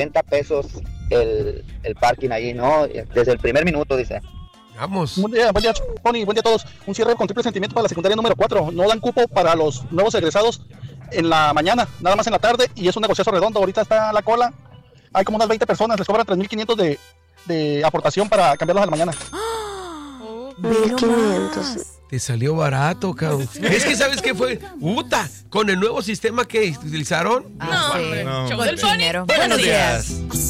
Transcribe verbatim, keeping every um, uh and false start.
cuarenta pesos el, el parking ahí, ¿no? Desde el primer minuto, dice. Vamos. Buen día, buen día, Pony, buen día a todos. Un cierre con triple sentimiento para la secundaria número cuatro. No dan cupo para los nuevos egresados en la mañana, nada más en la tarde, y es un negociazo redondo. Ahorita está la cola. Hay como unas veinte personas, les cobran tres mil quinientos de, de aportación para cambiarlos a la mañana. mil quinientos. Te salió barato, cabrón. Es que, ¿sabes qué fue? Uta, con el nuevo sistema que utilizaron. Ah, no, sí. No. Show del Pony. Dinero. Buenos días.